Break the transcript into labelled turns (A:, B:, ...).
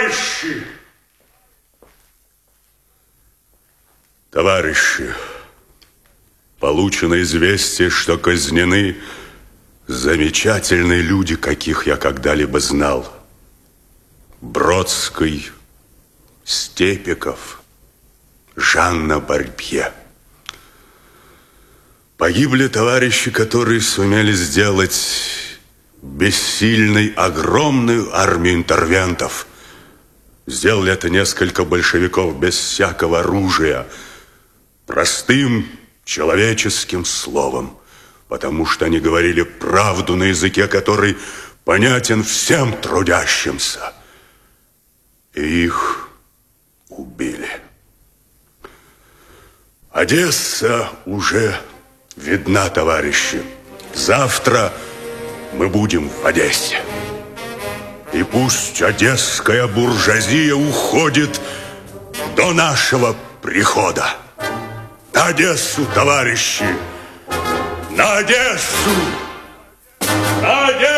A: Товарищи! Товарищи, получено известие, что казнены замечательные люди, каких я когда-либо знал. Бродский, Степиков, Жанна Барбье. Погибли товарищи, которые сумели сделать бессильной огромную армию интервентов. Сделали это несколько большевиков без всякого оружия, простым человеческим словом, потому что они говорили правду на языке, который понятен всем трудящимся. И их убили. Одесса уже видна, товарищи. Завтра мы будем в Одессе. И пусть одесская буржуазия уходит до нашего прихода. На Одессу, товарищи! На Одессу! На Одессу!